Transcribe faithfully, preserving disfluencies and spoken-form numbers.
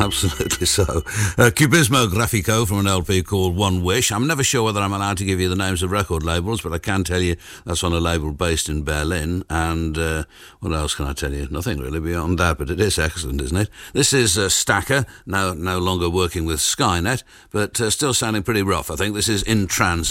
Absolutely so. Uh, Cubismo Grafico from an L P called One Wish. I'm never sure whether I'm allowed to give you the names of record labels, but I can tell you that's on a label based in Berlin. And uh, what else can I tell you? Nothing really beyond that, but it is excellent, isn't it? This is uh, Stacker, no, no longer working with Skynet, but uh, still sounding pretty rough. I think this is In Transit.